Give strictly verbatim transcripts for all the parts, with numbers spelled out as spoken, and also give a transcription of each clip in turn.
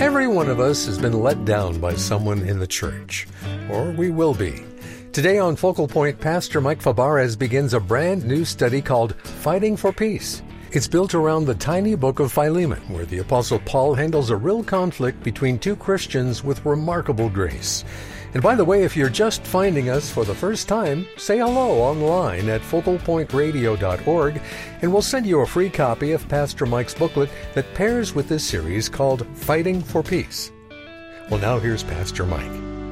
Every one of us has been let down by someone in the church, or we will be. Today on Focal Point, Pastor Mike Fabarez begins a brand new study called Fighting for Peace. It's built around the tiny book of Philemon, where the Apostle Paul handles a real conflict between two Christians with remarkable grace. And by the way, if you're just finding us for the first time, say hello online at focal point radio dot org, and we'll send you a free copy of Pastor Mike's booklet that pairs with this series called Fighting for Peace. Well, now here's Pastor Mike.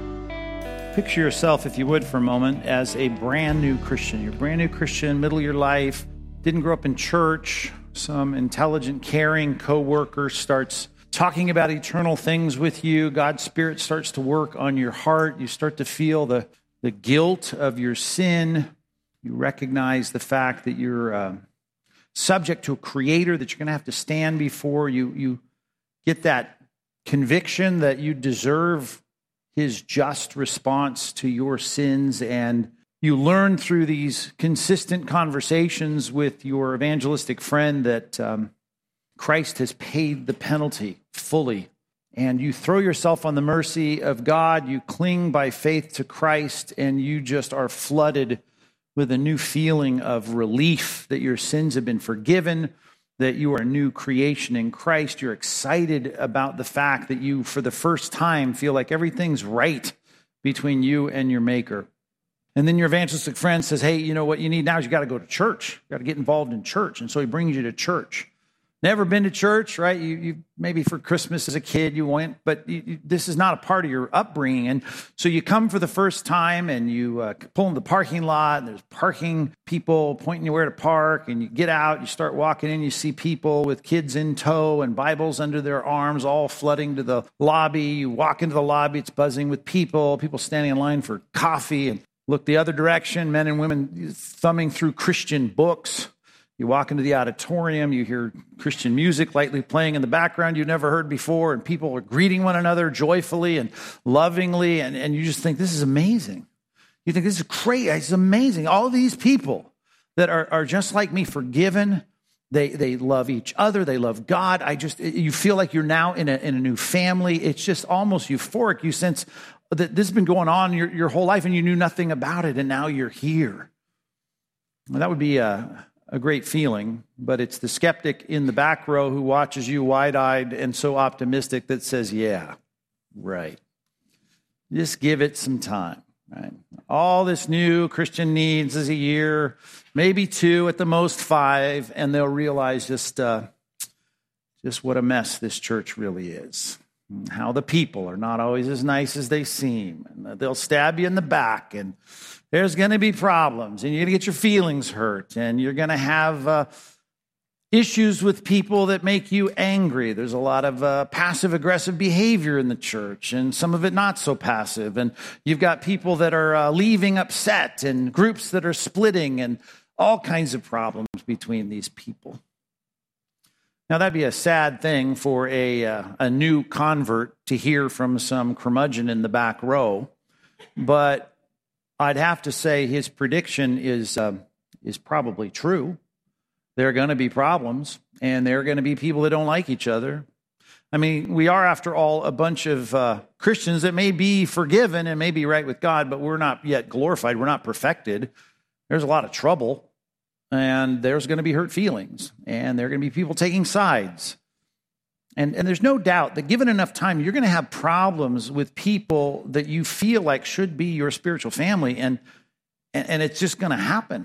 Picture yourself, if you would, for a moment, as a brand new Christian. You're a brand new Christian, middle of your life, didn't grow up in church. Some intelligent, caring coworker starts talking about eternal things with you. God's Spirit starts to work on your heart. You start to feel the, the guilt of your sin. You recognize the fact that you're uh, subject to a creator that you're going to have to stand before. You, you get that conviction that you deserve his just response to your sins, and you learn through these consistent conversations with your evangelistic friend that um, Christ has paid the penalty fully, and you throw yourself on the mercy of God. You cling by faith to Christ, and you just are flooded with a new feeling of relief that your sins have been forgiven, that you are a new creation in Christ. You're excited about the fact that you, for the first time, feel like everything's right between you and your Maker. And then your evangelistic friend says, hey, you know what you need now is you got to go to church. You got to get involved in church. And so he brings you to church. Never been to church, right? You, you maybe for Christmas as a kid you went, but you, you, this is not a part of your upbringing. And so you come for the first time, and you uh, pull in the parking lot, and there's parking people pointing you where to park, and you get out, you start walking in, you see people with kids in tow and Bibles under their arms, all flooding to the lobby. You walk into the lobby, it's buzzing with people, people standing in line for coffee, and look the other direction, men and women thumbing through Christian books. You walk into the auditorium, you hear Christian music lightly playing in the background you've never heard before, and people are greeting one another joyfully and lovingly, and, and you just think, this is amazing. You think, this is great, it's amazing. All these people that are, are just like me, forgiven, they they love each other, they love God. I just, you feel like you're now in a, in a new family. It's just almost euphoric. You sense that this has been going on your, your whole life, and you knew nothing about it, and now you're here. Well, that would be a... a great feeling, but it's the skeptic in the back row who watches you wide-eyed and so optimistic that says, yeah, right. Just give it some time, right? All this new Christian needs is a year, maybe two, at the most five, and they'll realize just, uh, just what a mess this church really is. How the people are not always as nice as they seem, and they'll stab you in the back, and there's going to be problems, and you're going to get your feelings hurt, and you're going to have uh, issues with people that make you angry. There's a lot of uh, passive-aggressive behavior in the church, and some of it not so passive. And you've got people that are uh, leaving upset, and groups that are splitting, and all kinds of problems between these people. Now, that'd be a sad thing for a, uh, a new convert to hear from some curmudgeon in the back row, but I'd have to say his prediction is uh, is probably true. There are going to be problems, and there are going to be people that don't like each other. I mean, we are, after all, a bunch of uh, Christians that may be forgiven and may be right with God, but we're not yet glorified. We're not perfected. There's a lot of trouble, and there's going to be hurt feelings, and there are going to be people taking sides. And, and there's no doubt that given enough time, you're going to have problems with people that you feel like should be your spiritual family, and, and, and it's just going to happen.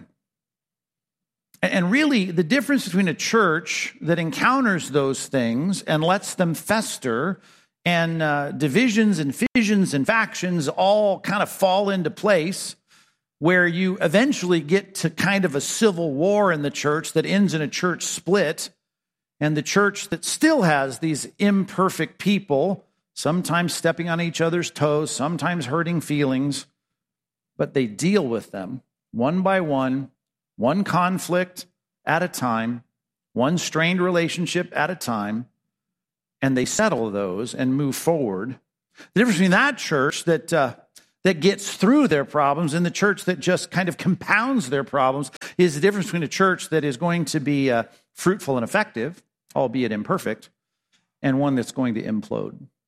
And, and really, the difference between a church that encounters those things and lets them fester, and uh, divisions and fissions and factions all kind of fall into place, where you eventually get to kind of a civil war in the church that ends in a church split, and the church that still has these imperfect people, sometimes stepping on each other's toes, sometimes hurting feelings, but they deal with them one by one, one conflict at a time, one strained relationship at a time, and they settle those and move forward. The difference between that church that uh, that gets through their problems and the church that just kind of compounds their problems is the difference between a church that is going to be uh, fruitful and effective, albeit imperfect, and one that's going to implode.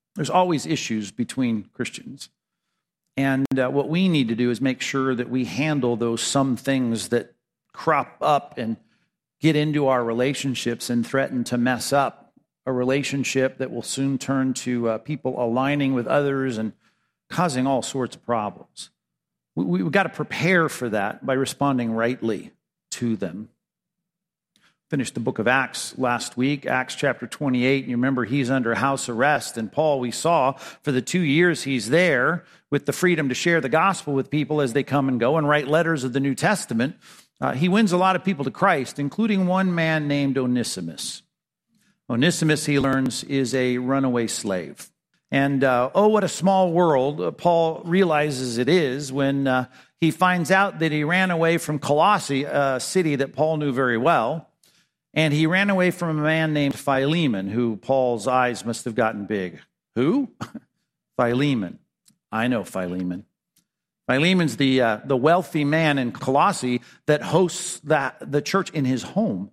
There's always issues between Christians. And uh, what we need to do is make sure that we handle those some things that crop up and get into our relationships and threaten to mess up a relationship that will soon turn to uh, people aligning with others and causing all sorts of problems. We, we've got to prepare for that by responding rightly to them. Finished the book of Acts last week, Acts chapter twenty-eight. You remember he's under house arrest, and Paul, we saw, for the two years he's there with the freedom to share the gospel with people as they come and go and write letters of the New Testament, uh, he wins a lot of people to Christ, including one man named Onesimus. Onesimus, he learns, is a runaway slave. And uh, oh, what a small world uh, Paul realizes it is when uh, he finds out that he ran away from Colossae, a city that Paul knew very well. And he ran away from a man named Philemon, who Paul's eyes must have gotten big. Who? Philemon. I know Philemon. Philemon's the uh, the wealthy man in Colossae that hosts the, the church in his home.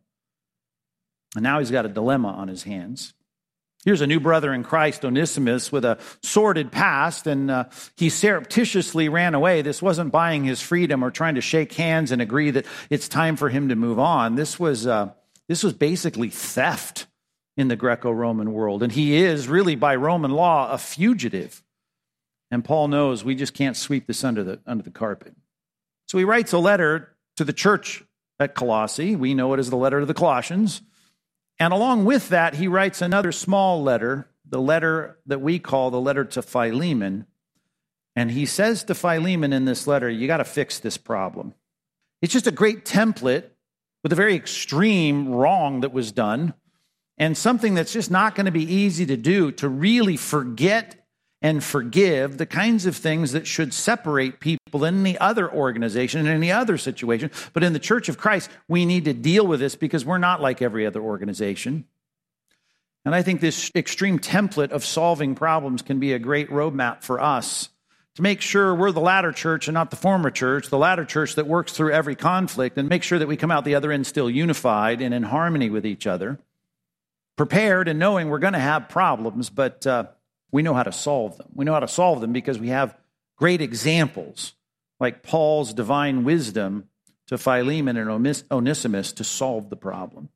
And now he's got a dilemma on his hands. Here's a new brother in Christ, Onesimus, with a sordid past, and uh, he surreptitiously ran away. This wasn't buying his freedom or trying to shake hands and agree that it's time for him to move on. This was... Uh, This was basically theft in the Greco-Roman world. And he is really, by Roman law, a fugitive. And Paul knows we just can't sweep this under the, under the carpet. So he writes a letter to the church at Colossae. We know it as the letter to the Colossians. And along with that, he writes another small letter, the letter that we call the letter to Philemon. And he says to Philemon in this letter, you got to fix this problem. It's just a great template with a very extreme wrong that was done, and something that's just not going to be easy to do, to really forget and forgive the kinds of things that should separate people in any other organization, in any other situation. But in the Church of Christ, we need to deal with this because we're not like every other organization. And I think this extreme template of solving problems can be a great roadmap for us to make sure we're the latter church and not the former church, the latter church that works through every conflict, and make sure that we come out the other end still unified and in harmony with each other, prepared and knowing we're going to have problems, but uh, we know how to solve them. We know how to solve them because we have great examples like Paul's divine wisdom to Philemon and Onesimus to solve the problem.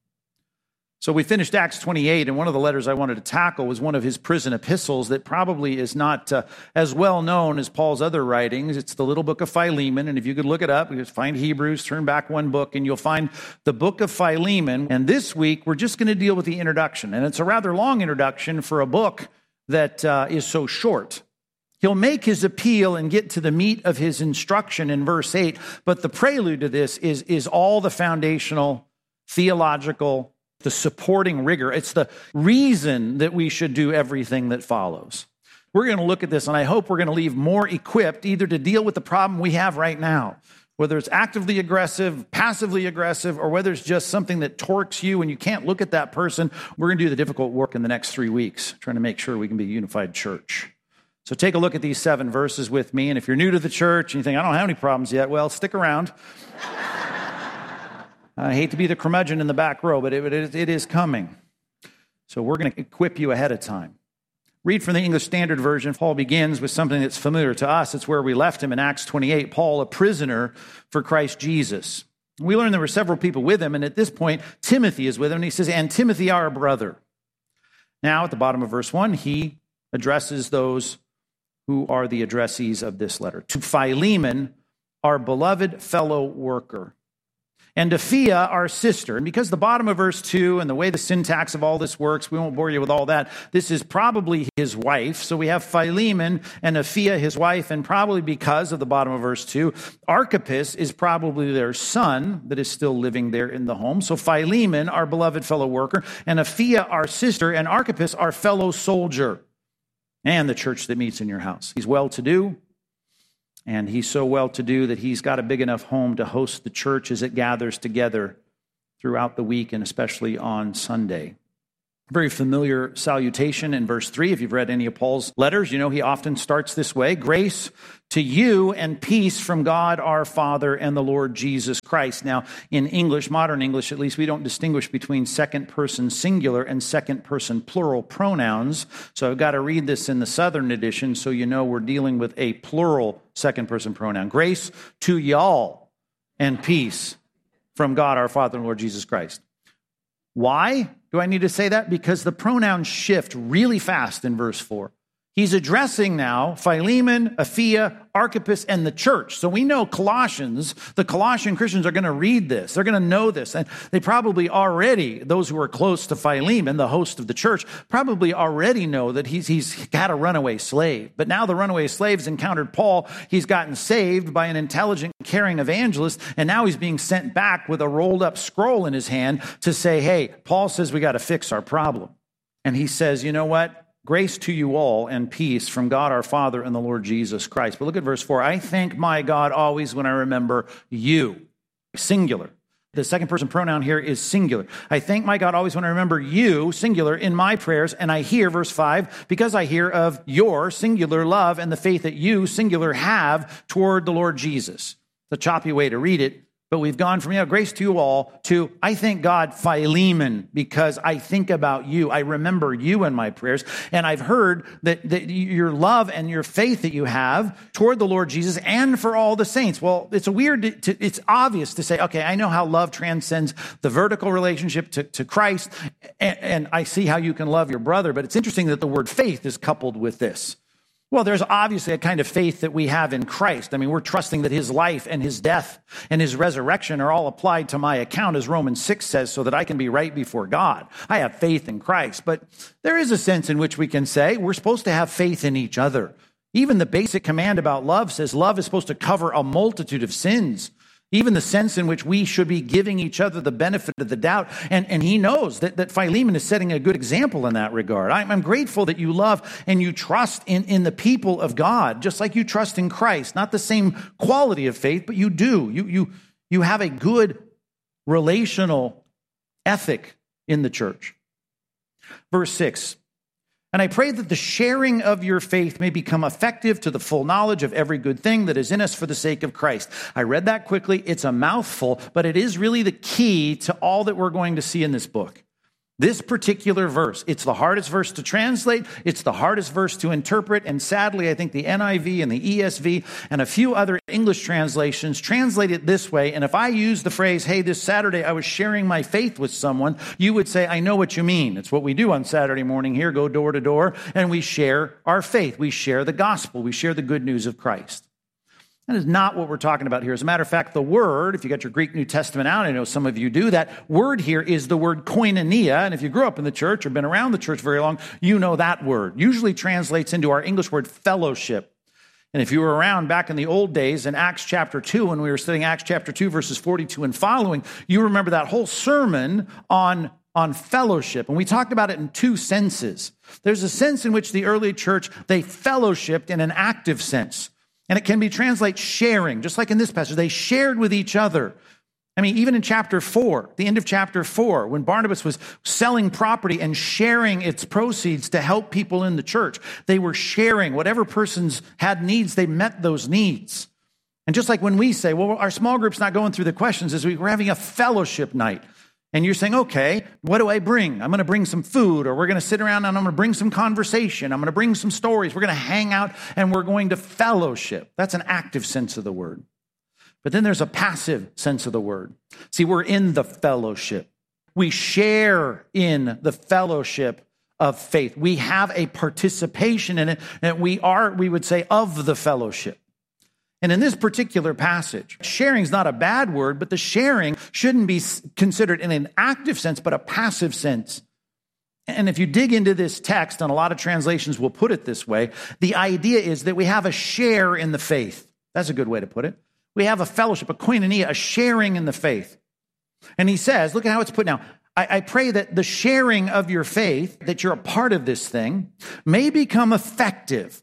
So we finished Acts twenty-eight, and one of the letters I wanted to tackle was one of his prison epistles that probably is not uh, as well known as Paul's other writings. It's the little book of Philemon, and if you could look it up, you just find Hebrews, turn back one book, and you'll find the book of Philemon. And this week, we're just going to deal with the introduction, and it's a rather long introduction for a book that uh, is so short. He'll make his appeal and get to the meat of his instruction in verse eight, but the prelude to this is, is all the foundational, theological, the supporting rigor. It's the reason that we should do everything that follows. We're going to look at this, and I hope we're going to leave more equipped either to deal with the problem we have right now, whether it's actively aggressive, passively aggressive, or whether it's just something that torques you and you can't look at that person. We're going to do the difficult work in the next three weeks, trying to make sure we can be a unified church. So take a look at these seven verses with me, and if you're new to the church and you think, I don't have any problems yet, well, stick around. I hate to be the curmudgeon in the back row, but it, it, it is coming. So we're going to equip you ahead of time. Read from the English Standard Version. Paul begins with something that's familiar to us. It's where we left him in Acts twenty-eight. Paul, a prisoner for Christ Jesus. We learned there were several people with him, and at this point, Timothy is with him, and he says, and Timothy, our brother. Now, at the bottom of verse one, he addresses those who are the addressees of this letter. To Philemon, our beloved fellow worker, and to Phia, our sister. And because the bottom of verse two and the way the syntax of all this works, we won't bore you with all that. This is probably his wife. So we have Philemon and Phia, his wife, and probably because of the bottom of verse two, Archippus is probably their son that is still living there in the home. So Philemon, our beloved fellow worker, and Phia, our sister, and Archippus, our fellow soldier, and the church that meets in your house. He's well-to-do. And he's so well-to-do that he's got a big enough home to host the church as it gathers together throughout the week and especially on Sunday. Very familiar salutation in verse three. If you've read any of Paul's letters, you know he often starts this way. Grace to you and peace from God our Father and the Lord Jesus Christ. Now, in English, modern English at least, we don't distinguish between second person singular and second person plural pronouns. So I've got to read this in the Southern edition so you know we're dealing with a plural second person pronoun. Grace to y'all and peace from God our Father and Lord Jesus Christ. Why do I need to say that? Because the pronouns shift really fast in verse four. He's addressing now Philemon, Apphia, Archippus, and the church. So we know Colossians, the Colossian Christians are going to read this. They're going to know this. And they probably already, those who are close to Philemon, the host of the church, probably already know that he's, he's had a runaway slave. But now the runaway slave's encountered Paul. He's gotten saved by an intelligent, caring evangelist. And now he's being sent back with a rolled up scroll in his hand to say, hey, Paul says we got to fix our problem. And he says, you know what? Grace to you all and peace from God our Father and the Lord Jesus Christ. But look at verse four. I thank my God always when I remember you. Singular. The second person pronoun here is singular. I thank my God always when I remember you, singular, in my prayers. And I hear, verse five, because I hear of your singular love and the faith that you, singular, have toward the Lord Jesus. It's a choppy way to read it. But we've gone from, yeah, grace to you all, to I thank God, Philemon, because I think about you. I remember you in my prayers. And I've heard that, that your love and your faith that you have toward the Lord Jesus and for all the saints. Well, it's weird, to, it's obvious to say, okay, I know how love transcends the vertical relationship to, to Christ, and, and I see how you can love your brother. But it's interesting that the word faith is coupled with this. Well, there's obviously a kind of faith that we have in Christ. I mean, we're trusting that his life and his death and his resurrection are all applied to my account, as Romans six says, so that I can be right before God. I have faith in Christ. But there is a sense in which we can say we're supposed to have faith in each other. Even the basic command about love says love is supposed to cover a multitude of sins. Even the sense in which we should be giving each other the benefit of the doubt. And, and he knows that, that Philemon is setting a good example in that regard. I'm, I'm grateful that you love and you trust in, in the people of God, just like you trust in Christ. Not the same quality of faith, but you do. You, you, you have a good relational ethic in the church. Verse six. And I pray that the sharing of your faith may become effective to the full knowledge of every good thing that is in us for the sake of Christ. I read that quickly. It's a mouthful, but it is really the key to all that we're going to see in this book. This particular verse, it's the hardest verse to translate. It's the hardest verse to interpret. And sadly, I think the N I V and the E S V and a few other English translations translate it this way. And if I use the phrase, hey, this Saturday I was sharing my faith with someone, you would say, I know what you mean. It's what we do on Saturday morning here, go door to door, and we share our faith. We share the gospel. We share the good news of Christ. That is not what we're talking about here. As a matter of fact, the word, if you got your Greek New Testament out, I know some of you do, that word here is the word koinonia. And if you grew up in the church or been around the church very long, you know that word. Usually translates into our English word fellowship. And if you were around back in the old days in Acts chapter two, when we were studying Acts chapter two, verses forty-two and following, you remember that whole sermon on on fellowship. And we talked about it in two senses. There's a sense in which the early church, they fellowshipped in an active sense. And it can be translated sharing, just like in this passage. They shared with each other. I mean, even in chapter four, the end of chapter four, when Barnabas was selling property and sharing its proceeds to help people in the church, they were sharing. Whatever persons had needs, they met those needs. And just like when we say, well, our small group's not going through the questions, is we're having a fellowship night. And you're saying, okay, what do I bring? I'm going to bring some food, or we're going to sit around and I'm going to bring some conversation. I'm going to bring some stories. We're going to hang out and we're going to fellowship. That's an active sense of the word. But then there's a passive sense of the word. See, we're in the fellowship. We share in the fellowship of faith. We have a participation in it, and we are, we would say, of the fellowship. And in this particular passage, sharing is not a bad word, but the sharing shouldn't be considered in an active sense, but a passive sense. And if you dig into this text, and a lot of translations will put it this way, the idea is that we have a share in the faith. That's a good way to put it. We have a fellowship, a koinonia, a sharing in the faith. And he says, look at how it's put now. I, I pray that the sharing of your faith, that you're a part of this thing, may become effective.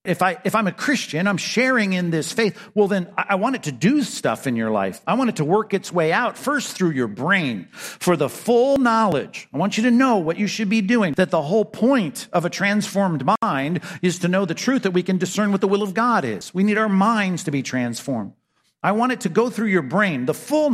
If, I, if I'm a Christian, I'm sharing in this faith, well, then I, I want it to do stuff in your life. I want it to work its way out first through your brain for the full knowledge. I want you to know what you should be doing, that the whole point of a transformed mind is to know the truth, that we can discern what the will of God is. We need our minds to be transformed. I want it to go through your brain, the full